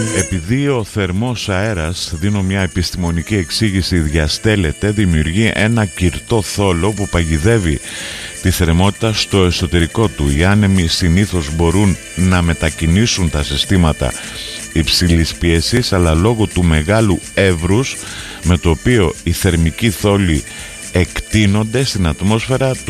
Επειδή ο θερμός αέρας, δίνω μια επιστημονική εξήγηση, διαστέλλεται, δημιουργεί ένα κυρτό θόλο που παγιδεύει τη θερμότητα στο εσωτερικό του. Οι άνεμοι συνήθως μπορούν να μετακινήσουν τα συστήματα υψηλής πίεσης, αλλά λόγω του μεγάλου εύρους με το οποίο οι θερμικοί θόλοι εκτείνονται στην ατμόσφαιρα,